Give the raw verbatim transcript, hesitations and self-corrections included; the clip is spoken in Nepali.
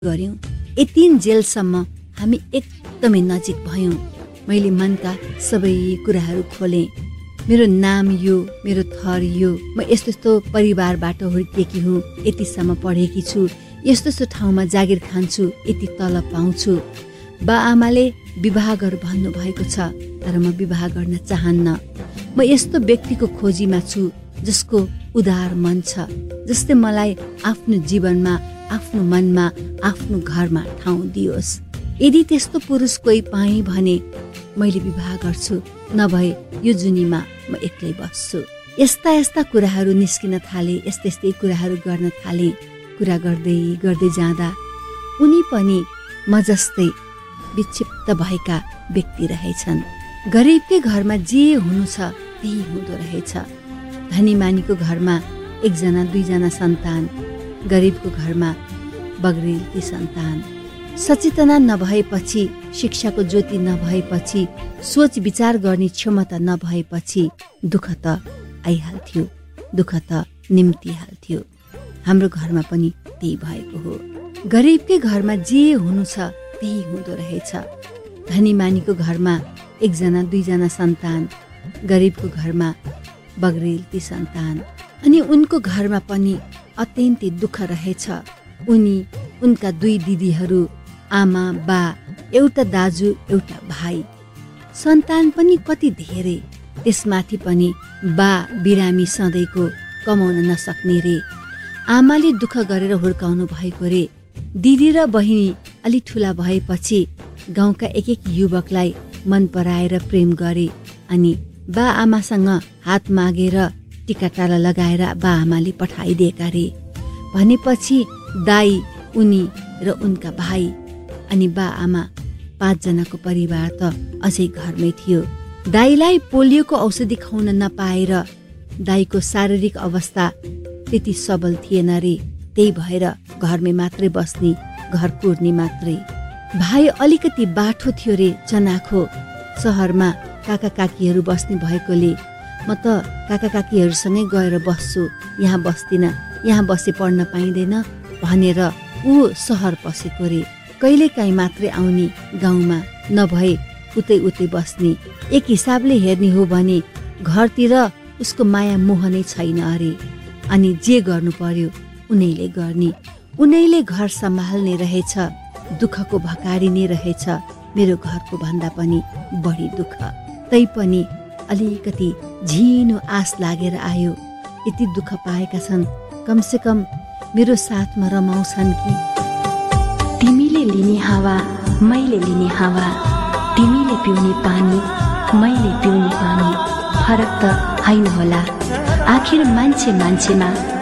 गर्यौं। यतिन जेलसम्म हामी एकदमै नजिक भयौं। मैले मनका सबै कुराहरू खोलेँ। मेरो नाम यो, मेरो थर यो, म यस्तो यस्तो परिवारबाट हुर्किएकी हुँ, यतिसम्म पढेकी छु, यस्तो यस्तो ठाउँमा जागिर खान्छु, यति तलब पाउँछु। बा आमाले विवाह गर भन्नुभएको छ, तर म विवाह गर्न चाहन्न। म यस्तो व्यक्तिको खोजीमा छु जसको उदार मन छ, जसले मलाई आफ्नो जीवनमा, आफ्नो मनमा, आफ्नो घरमा ठाउँ दियोस्। यदि त्यस्तो पुरुष कोही पाएँ भने मैले विवाह गर्छु, नभए यो जुनीमा म एक्लै बस्छु। यस्ता यस्ता कुराहरू निस्किन थाले, यस्तै यस्तै कुराहरू गर्न थाले। कुरा गर्दै गर्दै जाँदा उनी पनि म जस्तै विक्षिप्त भएका व्यक्ति रहेछन्। गरिबकै घरमा जे हुनु छ त्यही हुँदो रहेछ। धनी मानीको घरमा एकजना दुईजना सन्तान, गरिबको घरमा बग्रेलकी सन्तान। सचेतना नभएपछि, शिक्षाको ज्योति नभएपछि, सोच विचार गर्ने क्षमता नभएपछि दुःख त आइहाल्थ्यो, दुःख त निम्तिहाल्थ्यो। हाम्रो घरमा पनि त्यही भएको हो। गरिबकै घरमा जे हुनु छ त्यही हुँदो रहेछ। धनी मानीको घरमा एकजना दुईजना सन्तान, गरिबको घरमा बग्रेलकी सन्तान। अनि उनको घरमा पनि अत्यन्तै दुःख रहेछ। उनी, उनका दुई दिदीहरू, आमा बा, एउटा दाजु एउटा भाइ, सन्तान पनि कति धेरै। त्यसमाथि पनि बा बिरामी सधैँको, कमाउन नसक्ने रे। आमाले दुःख गरेर हुर्काउनु भएको रे। दिदी र बहिनी अलि ठुला भएपछि गाउँका एक एक युवकलाई मन पराएर प्रेम गरे अनि बा आमासँग हात मागेर टिकाटाला लगाएर बा आमाले पठाइदिएका रे। भनेपछि दाई, उनी र उनका भाइ अनि बा आमा पाँचजनाको परिवार त अझै घरमै थियो। दाईलाई पोलियोको औषधि खुवाउन नपाएर दाईको शारीरिक अवस्था त्यति सबल थिएन रे। त्यही भएर घरमै मात्रै बस्ने, घर कुर्ने मात्रै। भाइ अलिकति बाठो थियो रे, चनाखो। सहरमा काका काकीहरू बस्ने भएकोले म त काका काकीहरूसँगै गएर बस्छु, यहाँ बस्दिन, यहाँ बसे पढ्न पाइँदैन भनेर ऊ सहर पसेको रे। कहिलेकाहीँ मात्रै आउने गाउँमा, नभए उतै उतै बस्ने। एक हिसाबले हेर्ने हो भने घरतिर उसको माया मोह नै छैन अरे। अनि जे गर्नु पर्यो उनैले गर्ने, उनैले घर सम्हाल्ने रहेछ। दुःखको भकारी नै रहेछ, मेरो घरको भन्दा पनि बढी दुःख। तैपनि अलिकति झिनो आश लागेर आयो। यति दुःख पाएका छन्, कमसे कम मेरो साथमा रमाउँछन् कि। तिमीले लिने हावा, मैले लिने हावा, तिमीले पिउने पानी, मैले पिउने पानी, फरक त होइन होला। आखिर मान्छे मान्छेमा